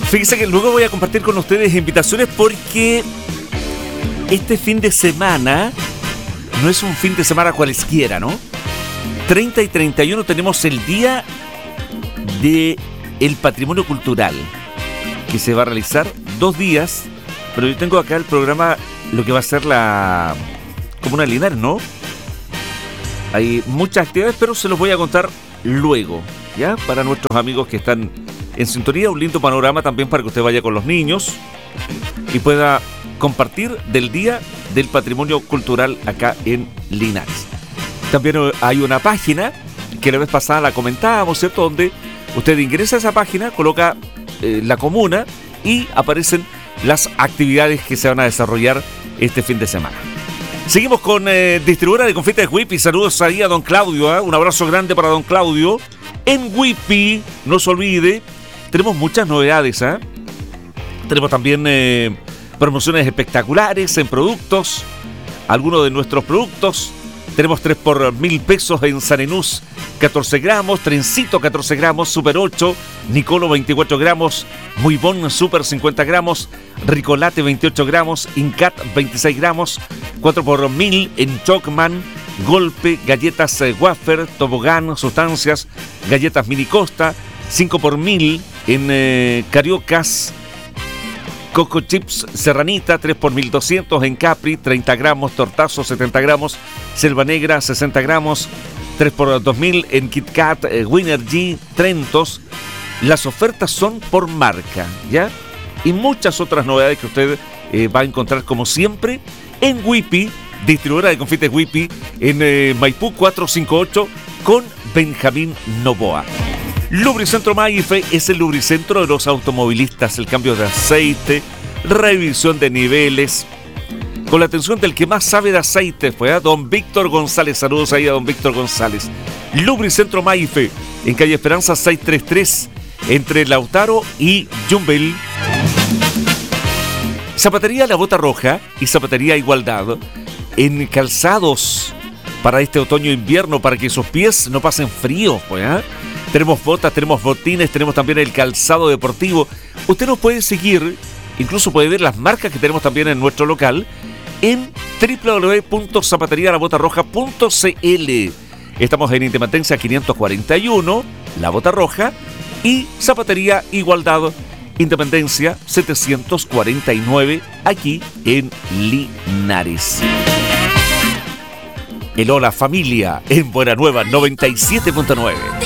Fíjense que luego voy a compartir con ustedes invitaciones porque este fin de semana no es un fin de semana cualesquiera, ¿no? 30 y 31 tenemos el Día del Patrimonio Cultural, que se va a realizar 2 días, pero yo tengo acá el programa, lo que va a ser la Comuna de Linares, ¿no? Hay muchas actividades, pero se los voy a contar luego, ¿ya? Para nuestros amigos que están en sintonía, un lindo panorama también para que usted vaya con los niños y pueda compartir del Día del Patrimonio Cultural acá en Linares. También hay una página que la vez pasada la comentábamos, ¿cierto? Donde usted ingresa a esa página, coloca la comuna y aparecen las actividades que se van a desarrollar este fin de semana. Seguimos con distribuidora de confites Whippy. Saludos ahí a don Claudio, ¿eh? Un abrazo grande para don Claudio. En Whippy, no se olvide, tenemos muchas novedades, ¿eh? Tenemos también promociones espectaculares en productos, algunos de nuestros productos. Tenemos 3 por 1.000 pesos en Sanenús, 14 gramos, Trencito 14 gramos, Super 8, Nicolo 24 gramos, Muy Bon Super 50 gramos, Ricolate 28 gramos, Incat 26 gramos, 4 por 1.000 en Chocman, Golpe, galletas Wafer, Tobogán, Sustancias, galletas Mini Costa, 5 por 1.000 en Cariocas, Coco Chips Serranita, 3 por 1.200 en Capri, 30 gramos, Tortazo 70 gramos, Selva Negra 60 gramos, 3 por 2.000 en Kit Kat, Winner G, Trentos. Las ofertas son por marca, ¿ya? Y muchas otras novedades que usted va a encontrar como siempre en Whippy, distribuidora de confites Whippy, en Maipú 458 con Benjamín Novoa. Lubricentro Maife es el lubricentro de los automovilistas, el cambio de aceite, revisión de niveles, con la atención del que más sabe de aceite, fue a don Víctor González. Saludos ahí a don Víctor González. Lubricentro Maife, en calle Esperanza 633, entre Lautaro y Yumbel. Zapatería La Bota Roja y Zapatería Igualdad, en calzados para este otoño-invierno, para que sus pies no pasen frío, pues, ¿eh? Tenemos botas, tenemos botines, tenemos también el calzado deportivo. Usted nos puede seguir, incluso puede ver las marcas que tenemos también en nuestro local en www.zapaterialabotarroja.cl. Estamos en Independencia 541, La Bota Roja, y Zapatería Igualdad, Independencia 749, aquí en Linares. El Hola Familia en Buena Nueva 97.9.